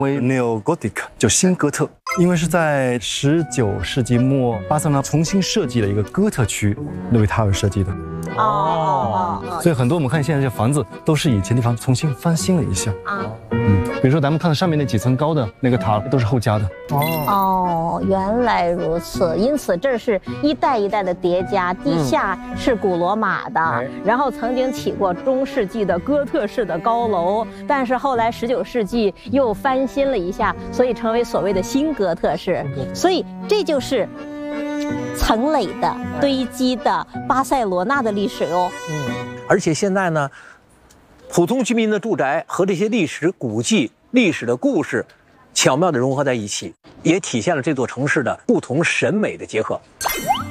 为 Neo-Gothic， 就新哥特。因为是在19世纪末，巴塞罗那重新设计了一个哥特区，路易塔尔设计的。所以很多我们看现在这些房子，都是以前地方重新翻新了一下。比如说咱们看到上面那几层高的那个塔，都是后加的。 原来如此。因此这是一代一代的叠加，地下是古罗马的，然后曾经起过中世纪的哥特式的高楼，但是后来19世纪又翻新了一下，所以成为所谓的新哥特式。所以这就是层垒的堆积的巴塞罗那的历史哟。 而且现在呢，普通居民的住宅和这些历史古迹、历史的故事，巧妙地融合在一起，也体现了这座城市的不同审美的结合。